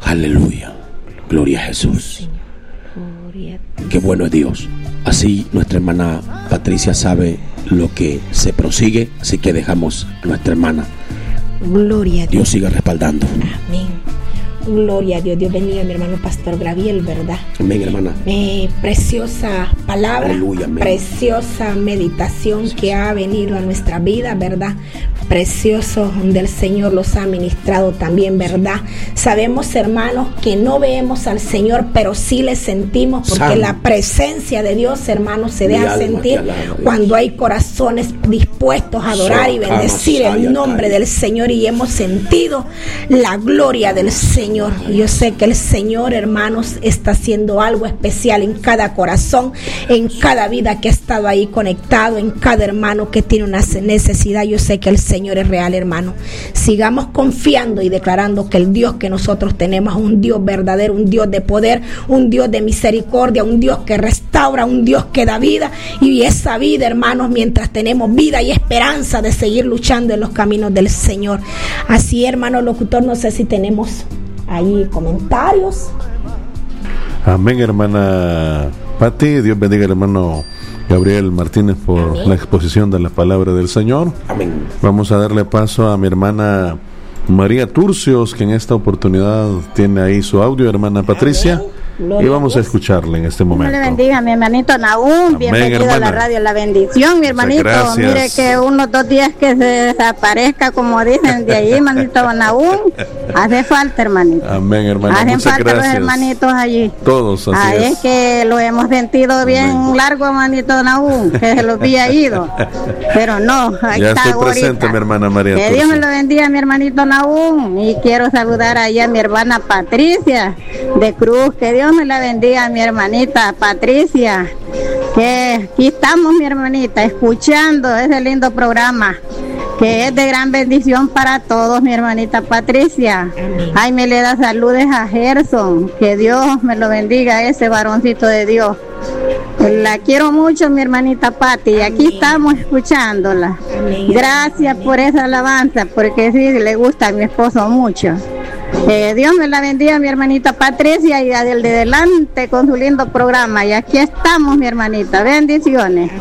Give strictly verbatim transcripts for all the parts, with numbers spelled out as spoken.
Aleluya. Gloria a Jesús. Qué bueno es Dios. Así nuestra hermana Patricia sabe lo que se prosigue, así que dejamos a nuestra hermana. Gloria a Dios. Dios siga respaldando. Amén. Gloria a Dios. Dios bendiga a mi hermano Pastor Graviel, ¿verdad? Amén, hermana. Eh, preciosa palabra, Aleluya, amén. Preciosa meditación que ha venido a nuestra vida, ¿verdad? Precioso donde el Señor los ha ministrado también, ¿verdad? Sabemos, hermanos, que no vemos al Señor, pero sí le sentimos, porque Santo. la presencia de Dios, hermanos, se Mi deja alma sentir te alaba, Dios. cuando hay corazones dispuestos a adorar y bendecir el nombre del Señor, y hemos sentido la gloria del Señor. Yo sé que el Señor, hermanos, está haciendo algo especial en cada corazón, en cada vida que ha estado ahí conectado, en cada hermano que tiene una necesidad. Yo sé que el Señor es real, hermano. Sigamos confiando y declarando que el Dios que nosotros tenemos es un Dios verdadero, un Dios de poder, un Dios de misericordia, un Dios que restaura, un Dios que da vida. Y esa vida, hermanos, mientras tenemos vida y esperanza de seguir luchando en los caminos del Señor. Así, hermano locutor, no sé si tenemos ahí comentarios. Amén, hermana Pati. Dios bendiga al hermano Gabriel Martínez por Amén. La exposición de la palabra del Señor. Amén. Vamos a darle paso a mi hermana María Turcios, que en esta oportunidad tiene ahí su audio, hermana Patricia. Amén. Y vamos a escucharle en este momento. Dios le bendiga, mi hermanito Nahum. Amén, Bienvenido hermana. a la radio La Bendición, mi hermanito. Gracias. Mire que unos dos días que se desaparezca, como dicen de ahí, hermanito Nahum. Hace falta, hermanito. Amén, hermana. Hacen Muchas falta gracias. los hermanitos allí. Todos, así Ah, es. es que lo hemos sentido bien Amén. largo, hermanito Nahum, que se los había ido. Pero no, ahí Ya está estoy presente, ahorita. mi hermana María Que Dios me Turcios. lo bendiga, mi hermanito Nahum. Y quiero saludar allá a mi hermana Patricia de Cruz. Que Dios me la bendiga, mi hermanita Patricia. Que aquí estamos, mi hermanita, escuchando ese lindo programa, que es de gran bendición para todos, mi hermanita Patricia. Amén. Ay, me le da saludes a Gerson. Que Dios me lo bendiga, ese varoncito de Dios. La quiero mucho, mi hermanita Pati, y aquí Amén. estamos escuchándola. Amén. Gracias Amén. por esa alabanza, porque sí, le gusta a mi esposo mucho. Eh, Dios me la bendiga, mi hermanita Patricia, y del de adelante con su lindo programa. Y aquí estamos, mi hermanita. Bendiciones.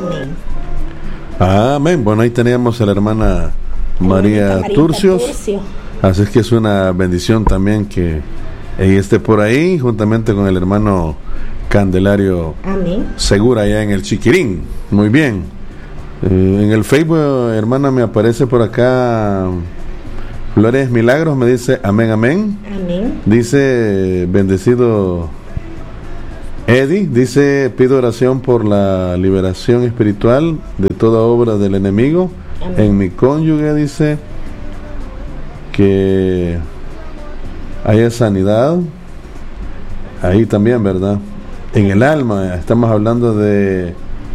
Amén. Amén. Bueno, ahí teníamos a la hermana María Marita Turcios. Turcio. Así es que es una bendición también que ella esté por ahí, juntamente con el hermano Candelario Amén. Segura, allá en el Chiquirín. Muy bien. Eh, en el Facebook, hermana, me aparece por acá Flores Milagros, me dice amén, amén. Amén. Dice bendecido Eddie, dice pido oración por la liberación espiritual de toda obra del enemigo. Amén. En mi cónyuge, dice que haya sanidad ahí también, ¿verdad? En el alma, estamos hablando de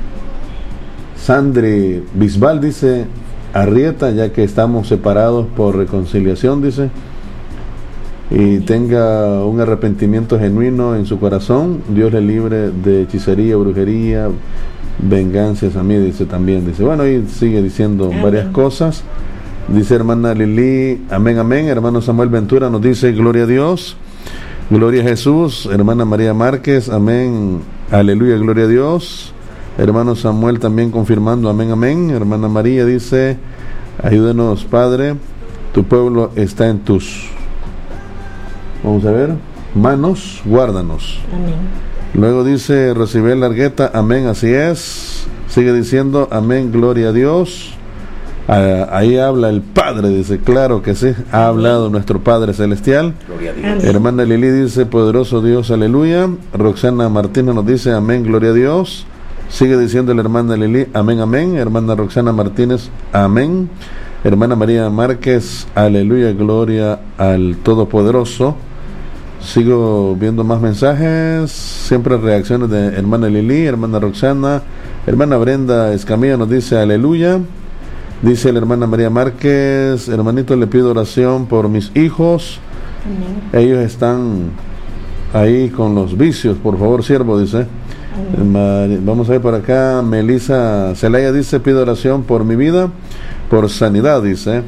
Sandri Bisbal, dice Arrieta, ya que estamos separados por reconciliación, dice, y tenga un arrepentimiento genuino en su corazón, Dios le libre de hechicería, brujería, venganzas a mí, dice también, dice, bueno, y sigue diciendo Amén. varias cosas. Dice hermana Lili, amén, amén. Hermano Samuel Ventura nos dice, gloria a Dios, gloria a Jesús. Hermana María Márquez, amén, aleluya, gloria a Dios. Hermano Samuel también confirmando, amén, amén. Hermana María dice, ayúdenos, Padre, tu pueblo está en tus, vamos a ver, manos, guárdanos. Amén. Luego dice Rocibel Largueta, amén, así es. Sigue diciendo, amén, gloria a Dios. Ah, ahí habla el Padre, dice, claro que sí, ha hablado nuestro Padre Celestial. Gloria a Dios. Amén. Hermana Lili dice, poderoso Dios, aleluya. Roxana Martínez nos dice, amén, gloria a Dios. Sigue diciendo la hermana Lili, amén, amén. Hermana Roxana Martínez, amén. Hermana María Márquez, aleluya, gloria al Todopoderoso. Sigo viendo más mensajes, siempre reacciones de hermana Lili, hermana Roxana. Hermana Brenda Escamilla nos dice, aleluya. Dice la hermana María Márquez, hermanito, le pido oración por mis hijos. Amén. Ellos están ahí con los vicios, por favor, siervo, dice. Mari- Vamos a ver por acá, Melissa Celaya dice, pido oración por mi vida, por sanidad, dice.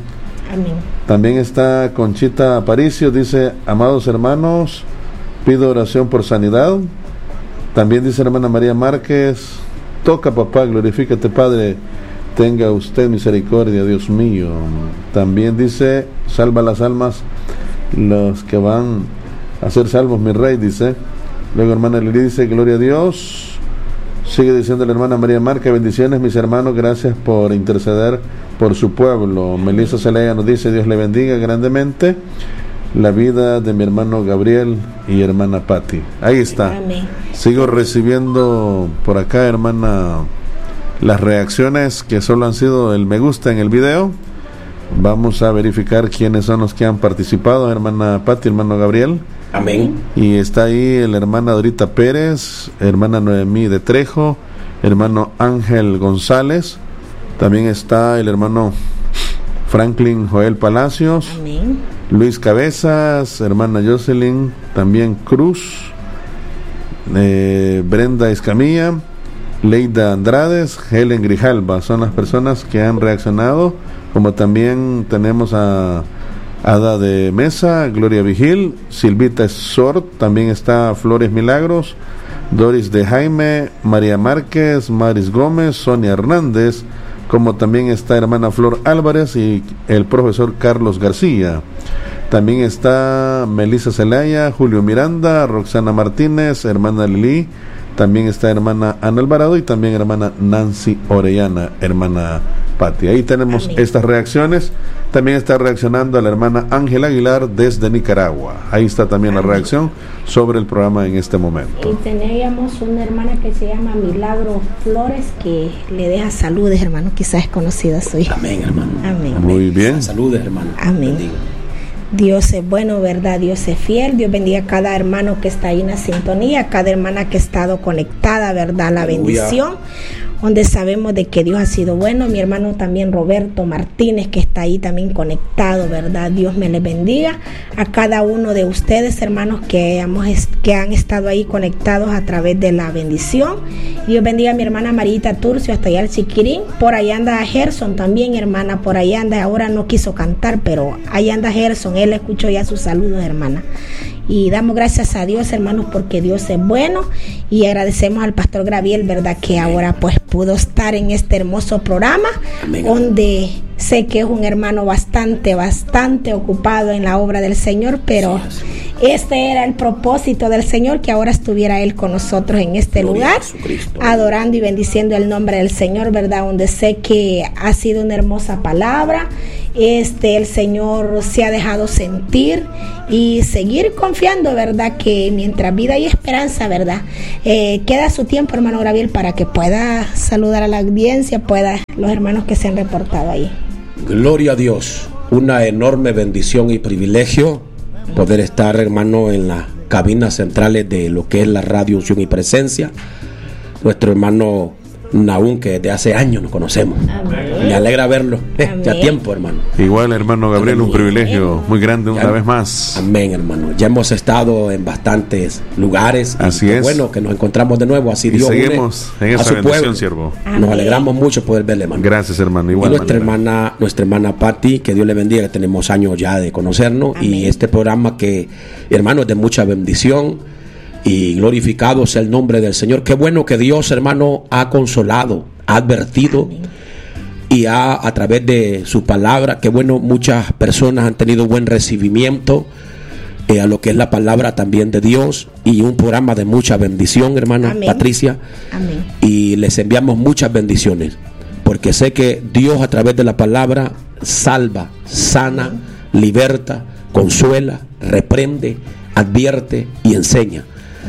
Amén. También está Conchita Aparicio, dice: amados hermanos, pido oración por sanidad. También dice hermana María Márquez: toca papá, glorifícate Padre, tenga usted misericordia, Dios mío. También dice: salva las almas, los que van a ser salvos, mi rey, dice. Luego hermana Lili dice: gloria a Dios. Sigue diciendo la hermana María Márquez: bendiciones mis hermanos, gracias por interceder por su pueblo. Melissa Zelaya nos dice: Dios le bendiga grandemente la vida de mi hermano Gabriel y hermana Patti. Ahí está. Amén. Sigo recibiendo por acá, hermana, las reacciones que solo han sido el me gusta en el video. Vamos a verificar quiénes son los que han participado, hermana Patti, hermano Gabriel. Amén. Y está ahí la hermana Dorita Pérez, hermana Noemí de Trejo, hermano Ángel González. También está el hermano Franklin Joel Palacios. Amén. Luis Cabezas, hermana Jocelyn, también Cruz, eh, Brenda Escamilla, Leida Andrades, Helen Grijalba. Son las personas que han reaccionado. Como también tenemos a Ada de Mesa, Gloria Vigil, Silvita Sort, también está Flores Milagros, Doris de Jaime, María Márquez, Maris Gómez, Sonia Hernández, como también está hermana Flor Álvarez y el profesor Carlos García. También está Melissa Zelaya, Julio Miranda, Roxana Martínez, hermana Lili, también está hermana Ana Alvarado y también hermana Nancy Orellana, hermana Patti. Ahí tenemos Amén. Estas reacciones. También está reaccionando a la hermana Ángela Aguilar desde Nicaragua. Ahí está también Amén. La reacción sobre el programa en este momento. Y teníamos una hermana que se llama Milagro Flores, que le deja saludes, hermano. Quizás es conocida suya. Amén, hermano. Amén. Muy bien. Saludes, hermano. Amén. Bendigo. Dios es bueno, ¿verdad? Dios es fiel. Dios bendiga a cada hermano que está ahí en la sintonía, a cada hermana que ha estado conectada, ¿verdad? La Aleluya. Bendición, donde sabemos de que Dios ha sido bueno. Mi hermano también Roberto Martínez, que está ahí también conectado, ¿verdad? Dios me les bendiga. A cada uno de ustedes, hermanos, que, hemos, que han estado ahí conectados a través de la bendición. Dios bendiga a mi hermana Marita Turcio, hasta allá el Chiquirín. Por ahí anda Gerson también, hermana. Por ahí anda, ahora no quiso cantar, pero ahí anda Gerson. Él escuchó ya sus saludos, hermana. Y damos gracias a Dios, hermanos, porque Dios es bueno, y agradecemos al pastor Gabriel, verdad, que ahora pues pudo estar en este hermoso programa. Amén. Donde sé que es un hermano bastante, bastante ocupado en la obra del Señor, pero sí, este era el propósito del Señor, que ahora estuviera Él con nosotros en este Gloria lugar, adorando y bendiciendo el nombre del Señor, verdad, donde sé que ha sido una hermosa palabra. Este, el Señor se ha dejado sentir, y seguir confiando, verdad, que mientras vida hay esperanza, verdad, eh, queda su tiempo, hermano Gabriel, para que pueda saludar a la audiencia, pueda los hermanos que se han reportado ahí. Gloria a Dios, una enorme bendición y privilegio poder estar, hermano, en las cabinas centrales de lo que es la radio Unción y Presencia. Nuestro hermano Nahum, que desde hace años nos conocemos. Amén. Me alegra verlo. Eh, ya tiempo, hermano. Igual, hermano Gabriel, un privilegio muy grande una ya, vez más. Amén, hermano. Ya hemos estado en bastantes lugares. Así y es. Bueno, que nos encontramos de nuevo. Así y Dios seguimos une en esa a su bendición, pueblo. Siervo. Amén. Nos alegramos mucho poder verle, hermano. Gracias, hermano. Igual, y nuestra hermana, nuestra hermana Patti, que Dios le bendiga, que tenemos años ya de conocernos. Amén. Y este programa que, hermano, es de mucha bendición. Y glorificado sea el nombre del Señor. Qué bueno que Dios, hermano, ha consolado, ha advertido. Amén. Y ha, a través de su palabra, qué bueno, muchas personas han tenido buen recibimiento eh, a lo que es la palabra también de Dios. Y un programa de mucha bendición, hermana Amén. Patricia. Amén. Y les enviamos muchas bendiciones, porque sé que Dios a través de la palabra salva, sana, Amén. Liberta, consuela, reprende, advierte y enseña.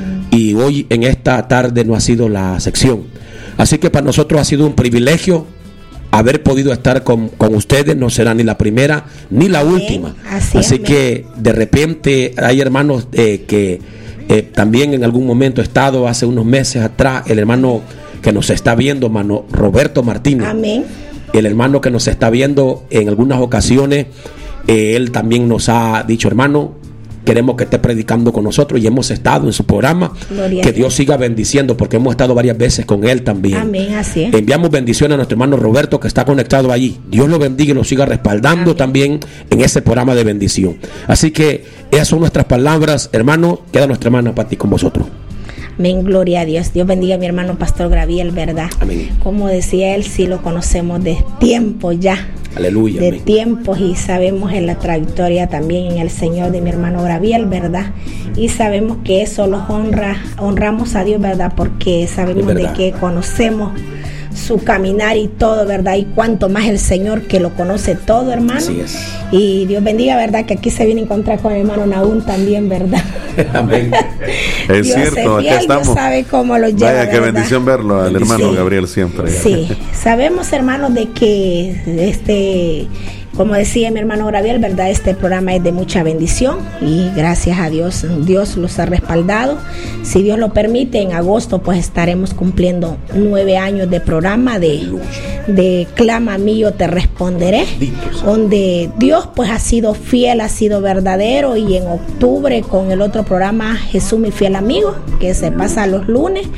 Y hoy en esta tarde no ha sido la sección. Así que para nosotros ha sido un privilegio haber podido estar con, con ustedes. No será ni la primera ni la amén. Última. Así, Así que de repente hay hermanos eh, que eh, también en algún momento he estado hace unos meses atrás. El hermano que nos está viendo, hermano Roberto Martínez. Amén. El hermano que nos está viendo en algunas ocasiones, eh, él también nos ha dicho: hermano, queremos que esté predicando con nosotros y hemos estado en su programa. Gloria que Dios siga bendiciendo porque hemos estado varias veces con él también. Amén, así es. Enviamos bendiciones a nuestro hermano Roberto que está conectado allí. Dios lo bendiga y lo siga respaldando. Amén. También en ese programa de bendición. Así que esas son nuestras palabras, hermano. Queda nuestra hermana Pati con vosotros. Amén, gloria a Dios. Dios bendiga a mi hermano Pastor Graviel, ¿verdad? Amén. Como decía él, sí lo conocemos de tiempo ya. Aleluya. De amén. tiempos y sabemos en la trayectoria también en el Señor de mi hermano Graviel, ¿verdad? Y sabemos que eso los honra, honramos a Dios, ¿verdad? Porque sabemos de que conocemos su caminar y todo, ¿verdad? Y cuanto más el Señor que lo conoce todo, hermano. Así es. Y Dios bendiga, ¿verdad? Que aquí se viene a encontrar con el hermano Nahum también, ¿verdad? Amén. Es Dios cierto, es fiel, acá estamos. Dios sabe cómo lo lleva. Vaya, qué ¿verdad? bendición verlo al hermano Sí. Gabriel siempre. Sí, sabemos, hermanos, de que este, como decía mi hermano Graviel, ¿verdad? Este programa es de mucha bendición y gracias a Dios, Dios los ha respaldado. Si Dios lo permite, en agosto pues estaremos cumpliendo nueve años de programa de, de Clama a mí, yo te responderé, donde Dios pues ha sido fiel, ha sido verdadero, y en octubre con el otro programa Jesús mi fiel amigo, que se pasa los lunes.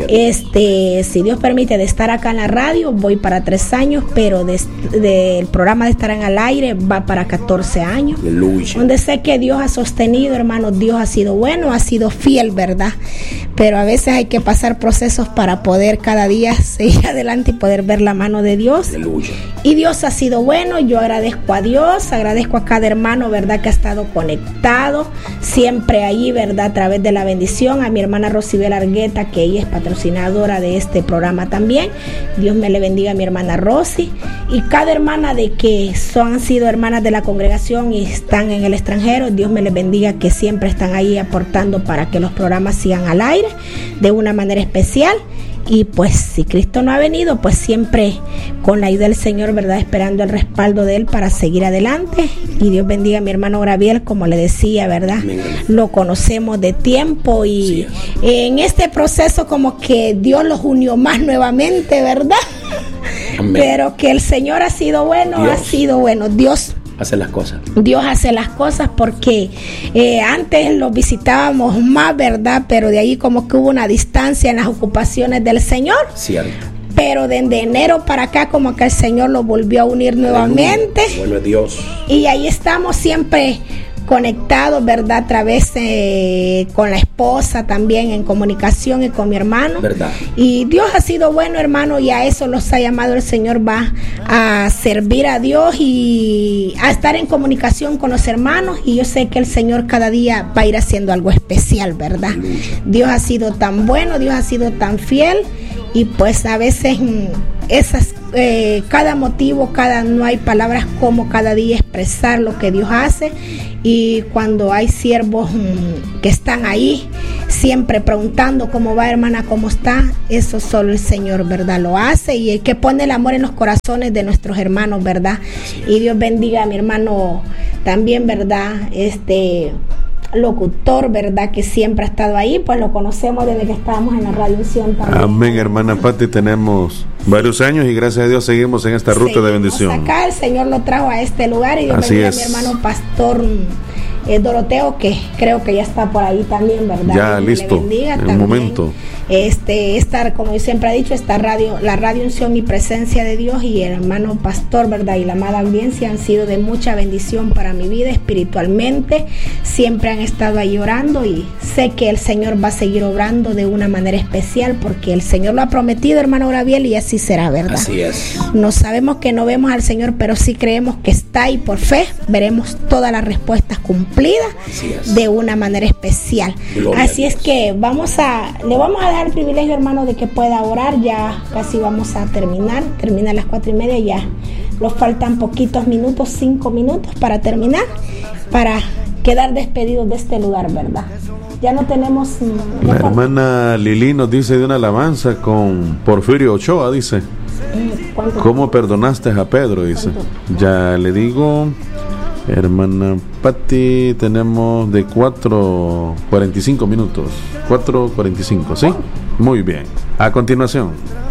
Este, si Dios permite de estar acá en la radio, voy para tres años, pero del de, de programa de estar en al aire va para catorce años. Aleluya. Donde sé que Dios ha sostenido, hermanos, Dios ha sido bueno, ha sido fiel, ¿verdad? Pero a veces hay que pasar procesos para poder cada día seguir adelante y poder ver la mano de Dios. Aleluya. Y Dios ha sido bueno. Yo agradezco a Dios, agradezco a cada hermano, ¿verdad? Que ha estado conectado siempre ahí, ¿verdad? A través de la bendición. A mi hermana Rosibel Argueta, que ella es patrocinadora de este programa también. Dios me le bendiga a mi hermana Rosy. Y cada hermana de que son, han sido hermanas de la congregación y están en el extranjero, Dios me les bendiga, que siempre están ahí aportando para que los programas sigan al aire de una manera especial. Y pues si Cristo no ha venido, pues siempre con la ayuda del Señor, ¿verdad? Esperando el respaldo de Él para seguir adelante. Y Dios bendiga a mi hermano Graviel, como le decía, ¿verdad? Amén. Lo conocemos de tiempo y sí, en este proceso como que Dios los unió más nuevamente, ¿verdad? Amén. Pero que el Señor ha sido bueno, Dios ha sido bueno. Dios hace las cosas. Dios hace las cosas porque eh, antes los visitábamos más, ¿verdad? Pero de ahí como que hubo una distancia en las ocupaciones del Señor. Cierto. Pero desde enero para acá como que el Señor los volvió a unir nuevamente. Bueno es Dios. Y ahí estamos siempre conectados, ¿verdad? A través eh, con la esposa también en comunicación y con mi hermano. ¿Verdad? Y Dios ha sido bueno, hermano, y a eso los ha llamado el Señor, va a servir a Dios y a estar en comunicación con los hermanos, y yo sé que el Señor cada día va a ir haciendo algo especial, ¿verdad? Dios ha sido tan bueno, Dios ha sido tan fiel, y pues a veces esas eh, cada motivo, cada no hay palabras como cada día expresar lo que Dios hace. Y cuando hay siervos mmm, que están ahí siempre preguntando cómo va, hermana, cómo está, eso solo el Señor, ¿verdad? Lo hace, y el que pone el amor en los corazones de nuestros hermanos, ¿verdad? Y Dios bendiga a mi hermano también, ¿verdad? Este locutor, ¿verdad? Que siempre ha estado ahí, pues lo conocemos desde que estábamos en la Radio Unción también. Amén, hermana Pati, tenemos varios años y gracias a Dios seguimos en esta ruta seguimos de bendición. Acá el Señor lo trajo a este lugar, y Dios Así bendiga es. a mi hermano pastor eh, Doroteo, que creo que ya está por ahí también, ¿verdad? Ya Dios listo, bendiga, en un también. momento. Este, estar, como yo siempre he dicho, esta radio, la Radio Unción y Presencia de Dios, y el hermano pastor, ¿verdad? Y la amada audiencia han sido de mucha bendición para mi vida espiritualmente. Siempre han estado ahí orando, y sé que el Señor va a seguir obrando de una manera especial, porque el Señor lo ha prometido, hermano Graviel, y así será, ¿verdad? Así es. No sabemos que no vemos al Señor, pero sí creemos que está ahí. Por fe veremos todas las respuestas cumplidas de una manera especial. Gloria así es que vamos a, le vamos a dar el privilegio, hermano, de que pueda orar. Ya casi vamos a terminar, termina a las cuatro y media, ya nos faltan poquitos minutos, cinco minutos para terminar, para quedar despedidos de este lugar, ¿verdad? Ya no tenemos... La hermana Lili nos dice de una alabanza con Porfirio Ochoa, dice, ¿cómo perdonaste a Pedro? Dice, ya le digo, hermana Pati, tenemos de cuatro cuarenta y cinco minutos, cuatro cuarenta y cinco, ¿sí? Muy bien, a continuación